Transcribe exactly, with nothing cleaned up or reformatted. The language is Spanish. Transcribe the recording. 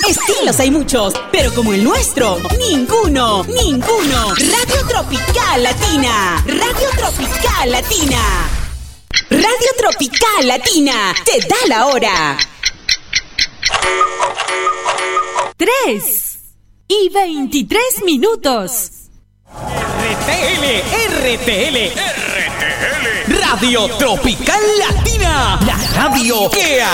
Estilos hay muchos, pero como el nuestro, ninguno, ninguno. Radio Tropical Latina, Radio Tropical Latina. Radio Tropical Latina, te da la hora. Tres y veintitrés minutos. R T L, R T L, R T L, Radio Tropical Latina, la radio que